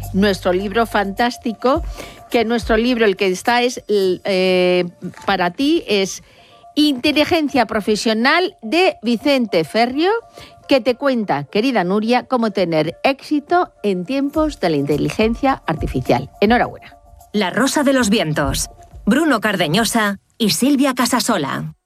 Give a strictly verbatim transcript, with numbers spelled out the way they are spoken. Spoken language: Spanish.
nuestro libro fantástico, que nuestro libro, el que está es eh, para ti, es Inteligencia Profesional de Vicente Ferrio, que te cuenta, querida Nuria, cómo tener éxito en tiempos de la inteligencia artificial. Enhorabuena. La Rosa de los Vientos, Bruno Cardeñosa y Silvia Casasola.